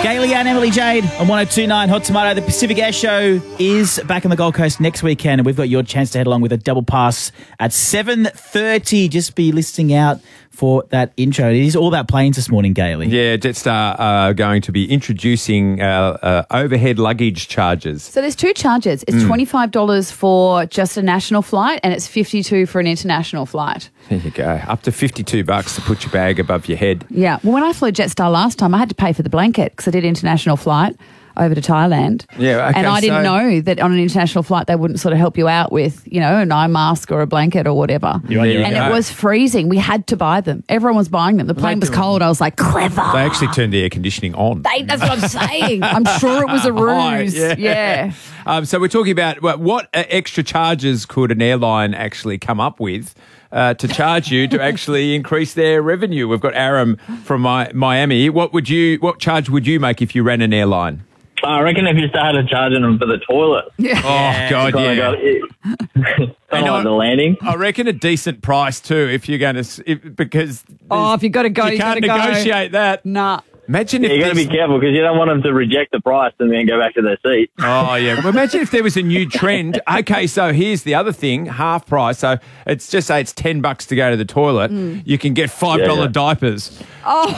Gailey and Emily Jade on 102.9 Hot Tomato. The Pacific Air Show is back on the Gold Coast next weekend, and we've got your chance to head along with a double pass at 7:30. Just be listening out for that intro. It is all about planes this morning, Gailey. Yeah, Jetstar are going to be introducing overhead luggage charges. So there's two charges. It's $25 for just a national flight, and it's $52 for an international flight. There you go. Up to $52 to put your bag above your head. Yeah. Well, when I flew Jetstar last time, I had to pay for the blanket because I did international flight over to Thailand. Yeah, okay, and I didn't so- know that on an international flight they wouldn't sort of help you out with, an eye mask or a blanket or whatever. And it was freezing. We had to buy them. Everyone was buying them. The plane was cold. I was like, clever. They actually turned the air conditioning on. That's what I'm saying. I'm sure it was a ruse. Yeah. So we're talking about what extra charges could an airline actually come up with to charge you to actually increase their revenue. We've got Aram from Miami. What charge would you make if you ran an airline? I reckon if you started charging them for the toilet. Yeah. Oh, God, yeah. Kind of like the landing. I reckon a decent price too if you're going to, because if you've got to go, you can't negotiate that. Nah. Imagine if You got to be careful because you don't want them to reject the price and then go back to their seat. Oh, yeah. Well, imagine if there was a new trend. Okay, so here's the other thing, half price. So it's just say it's $10 to go to the toilet. You can get $5 diapers. Well,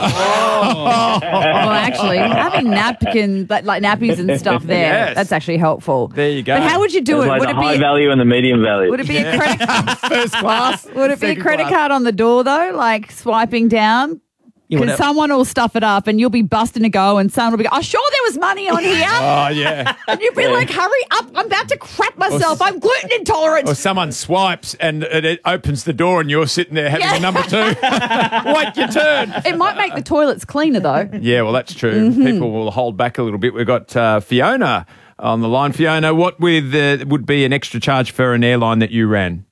actually, having napkins, like nappies and stuff there, Yes. that's actually helpful. There you go. But how would you do There's it? like Would the it high be value and the medium value. would it be a credit First class. would it be a credit card on the door though, like swiping down? Because someone will stuff it up and you'll be busting to go and someone will be, sure there was money on here. Oh, yeah. And you'll be like, hurry up, I'm about to crap myself. I'm gluten intolerant. Or someone swipes and it opens the door and you're sitting there having a number two. Wait your turn. It might make the toilets cleaner though. Yeah, well, that's true. People will hold back a little bit. We've got Fiona on the line. Fiona, what would be an extra charge for an airline that you ran?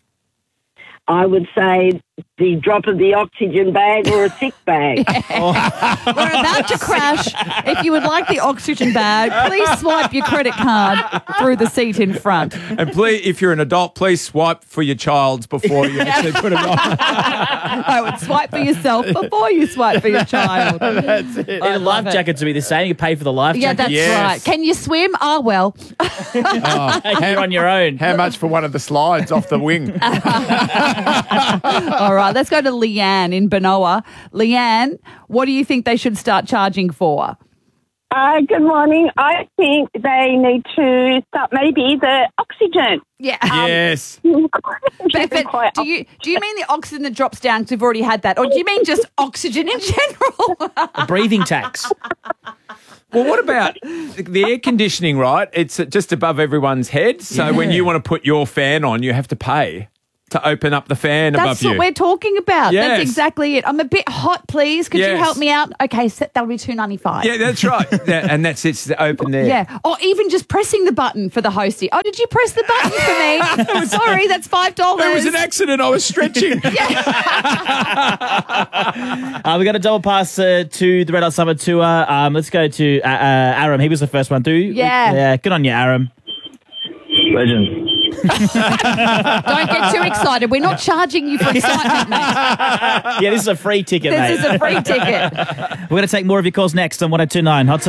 I would say the drop of the oxygen bag or a sick bag. We're about to crash. If you would like the oxygen bag, please swipe your credit card through the seat in front. And please, if you're an adult, please swipe for your child before you actually put it on. I would swipe for yourself before you swipe for your child. That's it. The life jackets would be the same. You pay for the life Yeah, jacket. that's right. Can you swim? Oh, well. You're on your own. How much for one of the slides off the wing? All right, let's go to Leanne in Benoa. Leanne, what do you think they should start charging for? Good morning. I think they need to start maybe the oxygen. Yeah. Yes. But do you mean the oxygen that drops down because we've already had that? Or do you mean just oxygen in general? A breathing tax. Well, what about the air conditioning, right? It's just above everyone's head. So when you want to put your fan on, you have to pay to open up the fan above That's you. what we're talking about. Yes. That's exactly it. I'm a bit hot, please. Could you Yes. help me out? Okay, that'll be $2.95. Yeah, that's right. And that's it's open there. Yeah. Or even just pressing the button for the hostie. Oh, did you press the button for me? Sorry, that's $5. It was an accident. I was stretching. We got a double pass to the Red Hot Summer Tour. Let's go to Aram. He was the first one through. Yeah. Good on you, Aram. Legend. Don't get too excited. We're not charging you for excitement, mate. Yeah, this is a free ticket, mate. This is a free ticket. We're going to take more of your calls next on 102.9 Hot